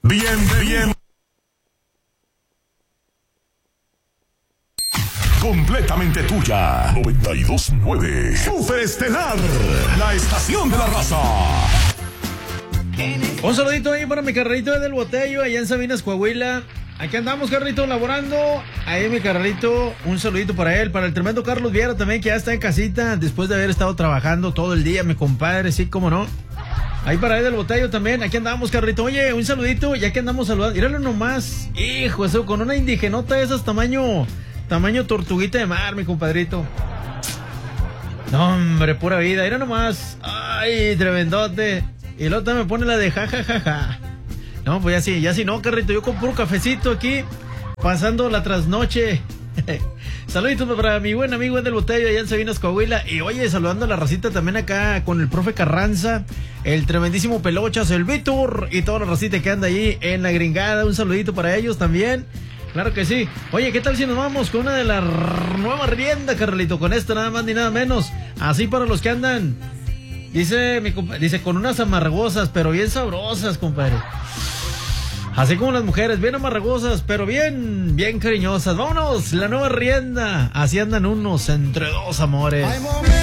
Bien. Completamente tuya. 92.9. Superestelar. La estación de la raza. Un saludito ahí para mi carrerito del Botello, allá en Sabinas, Coahuila. Aquí andamos, carrito, laborando. Ahí mi carrerito, un saludito para él. Para el tremendo Carlos Viera también, que ya está en casita, después de haber estado trabajando todo el día, mi compadre, sí, cómo no. Ahí para él del Botello también, aquí andamos, carrito. Oye, un saludito, ya que andamos saludando. Míralo nomás, hijo, eso, con una indigenota de esas tamaño tortuguita de mar, mi compadrito. No, hombre, pura vida, mira nomás. Ay, tremendote. Y luego también me pone la de jajajaja. No, pues ya sí no, carrito. Yo compro un cafecito aquí, pasando la trasnoche. Saluditos para mi buen amigo del Botello allá en Sabinas, Coahuila. Y oye, saludando a la racita también acá con el profe Carranza, el tremendísimo Pelochas, el Víctor y toda la racita que anda ahí en la gringada. Un saludito para ellos también. Claro que sí. Oye, ¿qué tal si nos vamos con una de las nuevas riendas, Carlito? Con esta nada más ni nada menos. Así para los que andan. Dice con unas amargosas, pero bien sabrosas, compadre. Así como las mujeres, bien amargosas, pero bien cariñosas. Vámonos, la nueva rienda. Así andan unos entre dos amores.